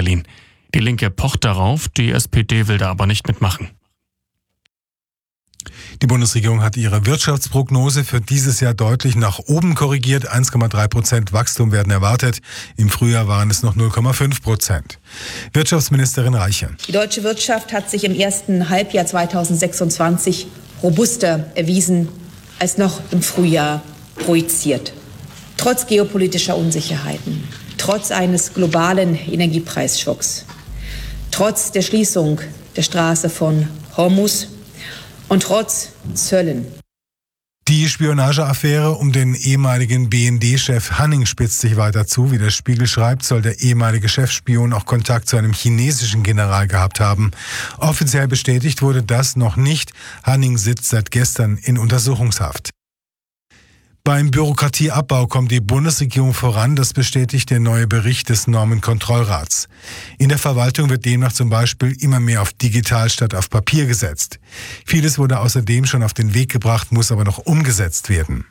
verliehen. Die Linke pocht darauf, die SPD will da aber nicht mitmachen. Die Bundesregierung hat ihre Wirtschaftsprognose für dieses Jahr deutlich nach oben korrigiert. 1,3% Wachstum werden erwartet. Im Frühjahr waren es noch 0,5%. Wirtschaftsministerin Reiche. Die deutsche Wirtschaft hat sich im ersten Halbjahr 2026 robuster erwiesen als noch im Frühjahr projiziert. Trotz geopolitischer Unsicherheiten, trotz eines globalen Energiepreisschocks, trotz der Schließung der Straße von Hormuz und trotz Zöllen. Die Spionageaffäre um den ehemaligen BND-Chef Hanning spitzt sich weiter zu. Wie der Spiegel schreibt, soll der ehemalige Chefspion auch Kontakt zu einem chinesischen General gehabt haben. Offiziell bestätigt wurde das noch nicht. Hanning sitzt seit gestern in Untersuchungshaft. Beim Bürokratieabbau kommt die Bundesregierung voran, das bestätigt der neue Bericht des Normenkontrollrats. In der Verwaltung wird demnach zum Beispiel immer mehr auf digital statt auf Papier gesetzt. Vieles wurde außerdem schon auf den Weg gebracht, muss aber noch umgesetzt werden.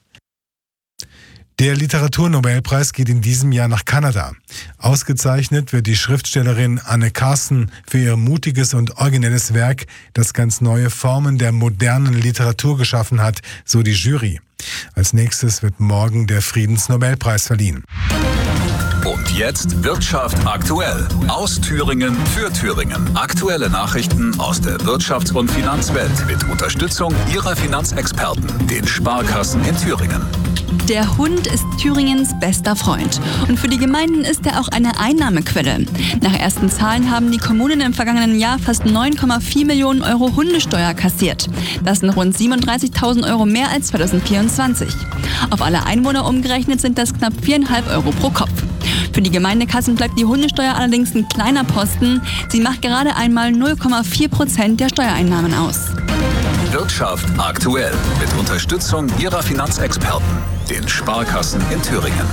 Der Literaturnobelpreis geht in diesem Jahr nach Kanada. Ausgezeichnet wird die Schriftstellerin Anne Carson für ihr mutiges und originelles Werk, das ganz neue Formen der modernen Literatur geschaffen hat, so die Jury. Als nächstes wird morgen der Friedensnobelpreis verliehen. Und jetzt Wirtschaft aktuell. Aus Thüringen für Thüringen. Aktuelle Nachrichten aus der Wirtschafts- und Finanzwelt mit Unterstützung Ihrer Finanzexperten, den Sparkassen in Thüringen. Der Hund ist Thüringens bester Freund. Und für die Gemeinden ist er auch eine Einnahmequelle. Nach ersten Zahlen haben die Kommunen im vergangenen Jahr fast 9,4 Millionen Euro Hundesteuer kassiert. Das sind rund 37.000 Euro mehr als 2024. Auf alle Einwohner umgerechnet sind das knapp 4,5 Euro pro Kopf. Für die Gemeindekassen bleibt die Hundesteuer allerdings ein kleiner Posten. Sie macht gerade einmal 0,4% der Steuereinnahmen aus. Wirtschaft aktuell mit Unterstützung Ihrer Finanzexperten, den Sparkassen in Thüringen.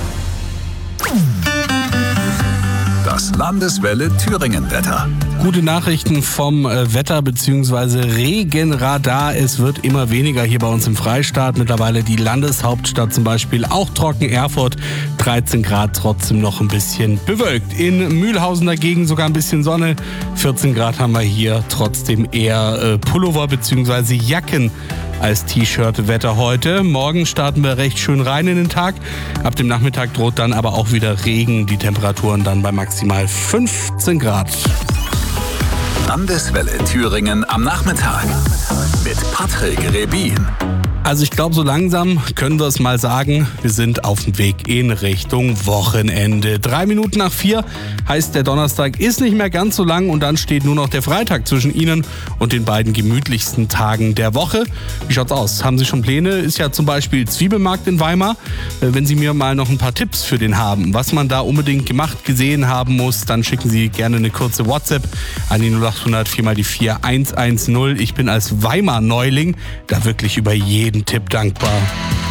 Das Landeswelle Thüringen-Wetter. Gute Nachrichten vom Wetter bzw. Regenradar. Es wird immer weniger hier bei uns im Freistaat. Mittlerweile die Landeshauptstadt zum Beispiel auch trocken. Erfurt 13 Grad, trotzdem noch ein bisschen bewölkt. In Mühlhausen dagegen sogar ein bisschen Sonne. 14 Grad haben wir hier, trotzdem eher Pullover bzw. Jacken als T-Shirt-Wetter heute. Morgen starten wir recht schön rein in den Tag. Ab dem Nachmittag droht dann aber auch wieder Regen. Die Temperaturen dann bei maximal 15 Grad. Landeswelle Thüringen am Nachmittag mit Patrick Rebin. Also ich glaube, so langsam können wir es mal sagen, wir sind auf dem Weg in Richtung Wochenende. 3 Minuten nach 4 heißt, der Donnerstag ist nicht mehr ganz so lang und dann steht nur noch der Freitag zwischen Ihnen und den beiden gemütlichsten Tagen der Woche. Wie schaut's aus? Haben Sie schon Pläne? Ist ja zum Beispiel Zwiebelmarkt in Weimar. Wenn Sie mir mal noch ein paar Tipps für den haben, was man da unbedingt gemacht, gesehen haben muss, dann schicken Sie gerne eine kurze WhatsApp an die 0800 4x4 110. Ich bin als Weimar-Neuling da wirklich über jeden Tipp dankbar.